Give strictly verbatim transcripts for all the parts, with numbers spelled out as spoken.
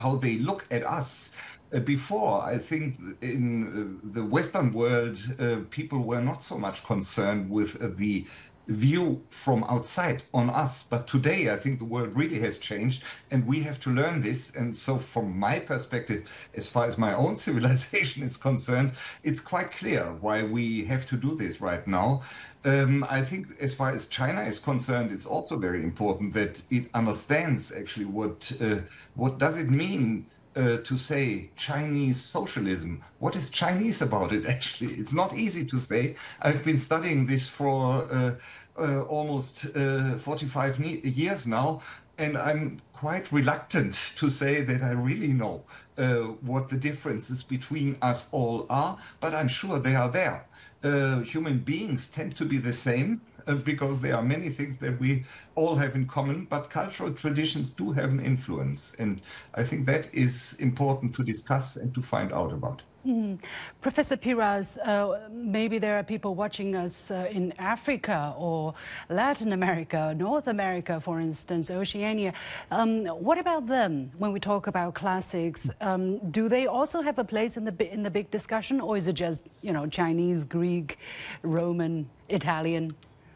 how they look at us. Uh, before, I think in uh, the Western world, uh, people were not so much concerned with uh, the view from outside on us. But today, I think the world really has changed, and we have to learn this. And so, from my perspective, as far as my own civilization is concerned, it's quite clear why we have to do this right now. Um, I think as far as China is concerned, it's also very important that it understands actually what uh, what does it mean uh, to say Chinese socialism. What is Chinese about it, actually? It's not easy to say. I've been studying this for uh, uh, almost uh, forty-five years now, and I'm quite reluctant to say that I really know uh, what the differences between us all are, but I'm sure they are there. Uh, human beings tend to be the same uh, because there are many things that we all have in common, but cultural traditions do have an influence. And I think that is important to discuss and to find out about. Mm. Professor Piras, uh, maybe there are people watching us uh, in Africa or Latin America, North America, for instance, Oceania. Um, what about them when we talk about classics? Um, do they also have a place in the in the big discussion, or is it just, you know, Chinese, Greek, Roman, Italian?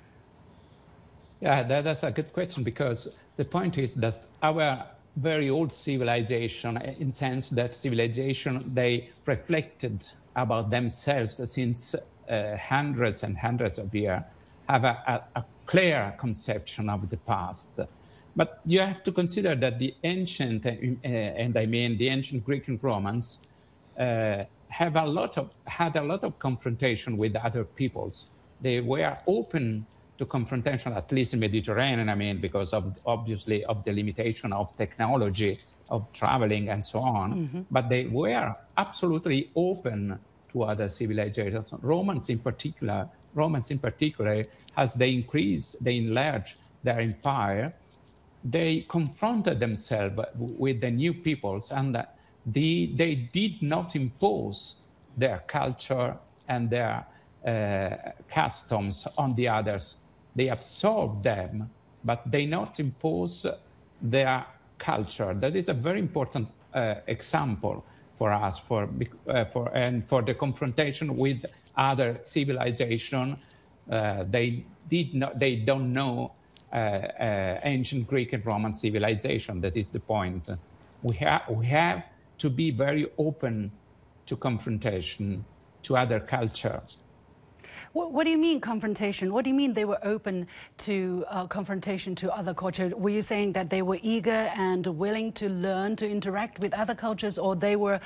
Yeah, that, that's a good question, because the point is that our very old civilization, in sense that civilization, they reflected about themselves since uh, hundreds and hundreds of years, have a, a, a clear conception of the past. But you have to consider that the ancient, uh, and I mean the ancient Greek and Romans, uh, have a lot of, had a lot of confrontation with other peoples. They were open to confrontation, at least in Mediterranean, I mean, because of obviously of the limitation of technology, of traveling and so on. Mm-hmm. But they were absolutely open to other civilizations. Romans in particular, Romans in particular, as they increased, they enlarged their empire, they confronted themselves with the new peoples, and the, they did not impose their culture and their uh, customs on the others. They absorb them, but they not impose their culture. That is a very important uh, example for us, for, uh, for, and for the confrontation with other civilization. Uh, they did not, they don't know uh, uh, ancient Greek and Roman civilization. That is the point. We, ha we have to be very open to confrontation, to other cultures. What, what do you mean confrontation? What do you mean they were open to uh, confrontation to other cultures? Were you saying that they were eager and willing to learn to interact with other cultures, or they were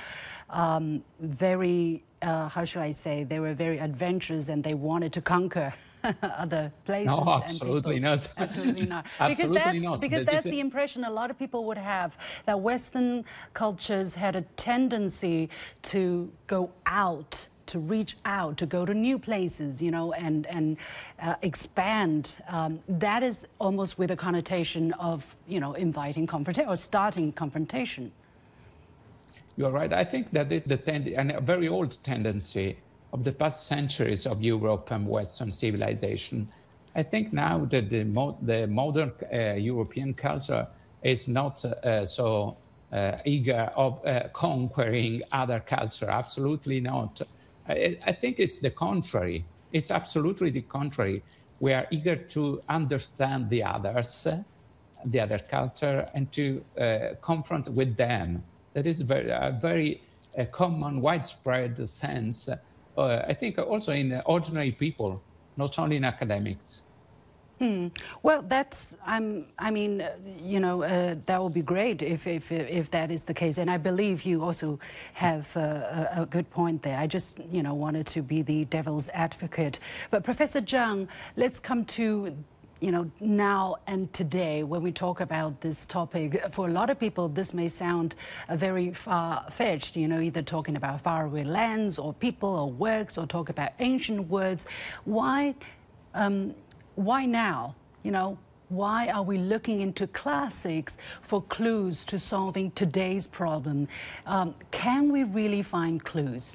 um, very, uh, how should I say, they were very adventurous and they wanted to conquer other places? No, absolutely not. Absolutely not. Absolutely because that's, not. Because that's the impression a lot of people would have, that Western cultures had a tendency to go out, to reach out, to go to new places, you know, and, and uh, expand. Um, that is almost with a connotation of, you know, inviting confrontation or starting confrontation. You're right. I think that it's the tend and a very old tendency of the past centuries of Europe and Western civilization. I think now that the, mo the modern uh, European culture is not uh, so uh, eager of uh, conquering other culture. Absolutely not. I, I think it's the contrary. It's absolutely the contrary. We are eager to understand the others, the other culture, and to uh, confront with them. That is very, a very uh, common, widespread sense. Uh, I think also in ordinary people, not only in academics. Hmm. Well, that's, um, I mean, uh, you know, uh, that would be great if, if, if that is the case. And I believe you also have uh, a, a good point there. I just, you know, wanted to be the devil's advocate. But Professor Zhang, let's come to, you know, now and today when we talk about this topic. For a lot of people, this may sound uh, very far-fetched, you know, either talking about faraway lands or people or works, or talk about ancient words. Why? Um, Why now? You know, why are we looking into classics for clues to solving today's problem? Um, can we really find clues?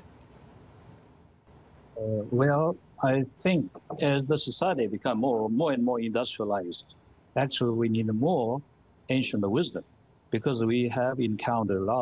Uh, well, I think as the society become more, more and more industrialized, actually we need more ancient wisdom, because we have encountered a lot